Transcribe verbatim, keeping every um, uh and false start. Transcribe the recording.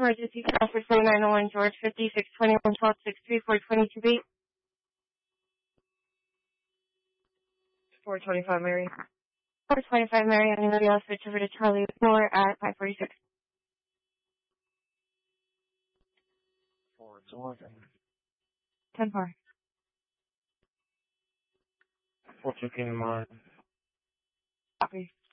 emergency call for seven nine one George, fifty-six twenty-one twelve six three four twenty-two beat. four twenty-five Mary. four twenty-five Mary, anybody else switch over to Charlie Moore at five forty-six. four twenty. ten four. four two King Mine. Copy.